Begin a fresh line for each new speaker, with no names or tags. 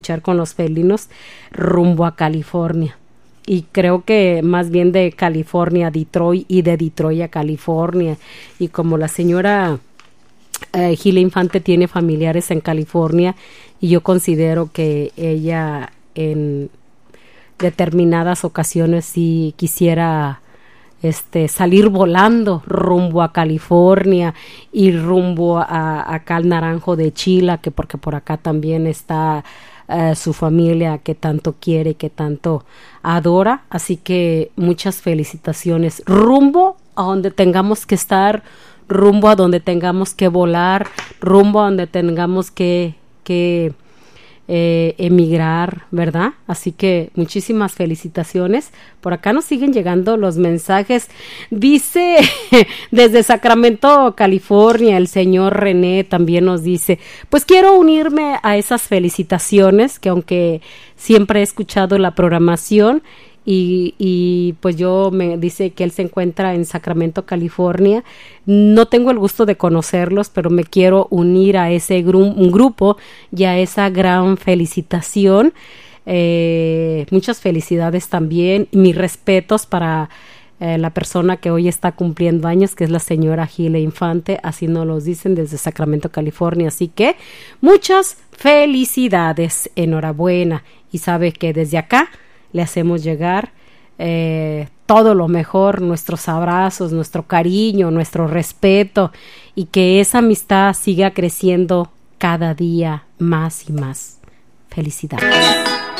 con los felinos rumbo a California. Y creo que más bien de California a Detroit y de Detroit a California. Y como la señora Gila Infante tiene familiares en California, y yo considero que ella en determinadas ocasiones sí quisiera salir volando rumbo a California y rumbo a acá al Naranjo de Chila, que porque por acá también está su familia que tanto quiere, que tanto adora. Así que muchas felicitaciones. Rumbo a donde tengamos que estar, rumbo a donde tengamos que volar, rumbo a donde tengamos que emigrar, ¿verdad? Así que muchísimas felicitaciones. Por acá nos siguen llegando los mensajes. Dice desde Sacramento, California, el señor René también nos dice, pues quiero unirme a esas felicitaciones, que aunque siempre he escuchado la programación, y pues me dice que él se encuentra en Sacramento, California. No tengo el gusto de conocerlos, pero me quiero unir a ese grupo y a esa gran felicitación. Muchas felicidades también, y mis respetos para la persona que hoy está cumpliendo años, que es la señora Gila Infante. Así nos lo dicen desde Sacramento, California. Así que muchas felicidades, enhorabuena, y sabe que desde acá le hacemos llegar todo lo mejor, nuestros abrazos, nuestro cariño, nuestro respeto, y que esa amistad siga creciendo cada día más y más. Felicidades.